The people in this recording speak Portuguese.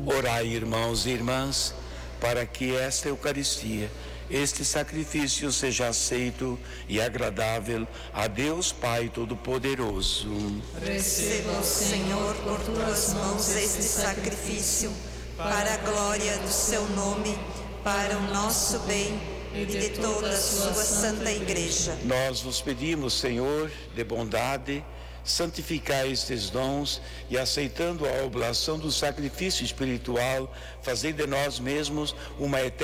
Orai, irmãos e irmãs, para que esta Eucaristia, este sacrifício seja aceito e agradável a Deus Pai Todo-Poderoso. Receba, Senhor, por tuas mãos este sacrifício, para a glória do seu nome, para o nosso bem e de toda a sua santa Igreja. Nós vos pedimos, Senhor, de bondade, santificai estes dons e, aceitando a oblação do sacrifício espiritual, fazei de nós mesmos uma eterna